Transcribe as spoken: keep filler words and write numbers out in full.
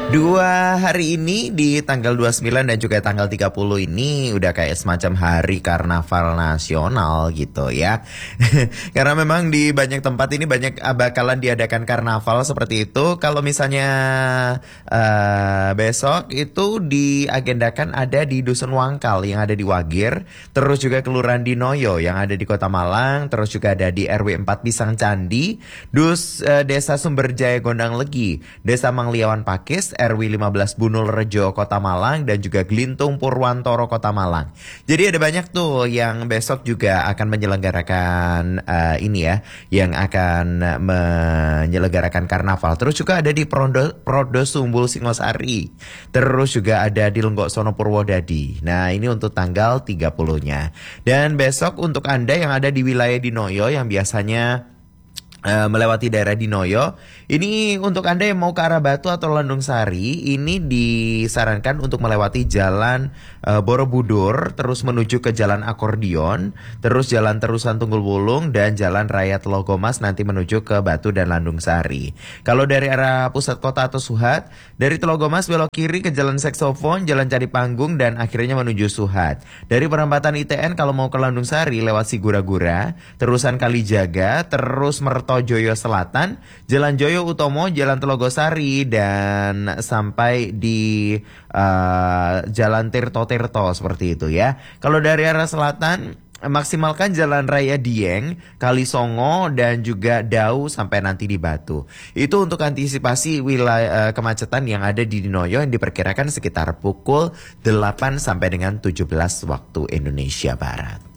Dua hari ini di tanggal dua puluh sembilan dan juga tanggal tiga puluh ini udah kayak semacam hari karnaval nasional gitu ya. Karena memang di banyak tempat ini banyak bakalan diadakan karnaval seperti itu. Kalau misalnya uh, besok itu diagendakan ada di Dusun Wangkal yang ada di Wagir. Terus juga Kelurahan Dinoyo yang ada di Kota Malang. Terus juga ada di R W empat Pisang Candi, Dus uh, Desa Sumberjaya Gondang Legi, Desa Mangliawan Pakis, R W lima belas Bunul Rejo Kota Malang, dan juga Glintung Purwantoro Kota Malang. Jadi ada banyak tuh yang besok juga akan menyelenggarakan uh, ini ya, yang akan menyelenggarakan karnaval. Terus juga ada di Prodo, Prodo Sumbul Singosari. Terus juga ada di Lenggok Sono Purwodadi. Nah, ini untuk tanggal tiga puluh-nya. Dan besok untuk Anda yang ada di wilayah Dinoyo yang biasanya Uh, melewati daerah Dinoyo, ini untuk Anda yang mau ke arah Batu atau Landung Sari, ini disarankan untuk melewati jalan uh, Borobudur, terus menuju ke jalan Akordion, terus jalan Terusan Tunggul Wulung, dan jalan Raya Telogomas nanti menuju ke Batu dan Landung Sari. Kalau dari arah pusat kota atau Suhat, dari Telogomas belok kiri ke jalan Saksofon, jalan Cari Panggung, dan akhirnya menuju Suhat. Dari perempatan I T N kalau mau ke Landung Sari lewat Sigura-gura, terusan Kalijaga, terus Merto Joyo Selatan, Jalan Joyo Utomo, Jalan Telogosari, dan sampai di uh, Jalan Tirto-Tirto seperti itu ya. Kalau dari arah selatan, maksimalkan Jalan Raya Dieng, Kalisongo, dan juga Dau sampai nanti di Batu. Itu untuk antisipasi wilayah uh, kemacetan yang ada di Dinoyo yang diperkirakan sekitar pukul delapan sampai dengan tujuh belas waktu Indonesia Barat.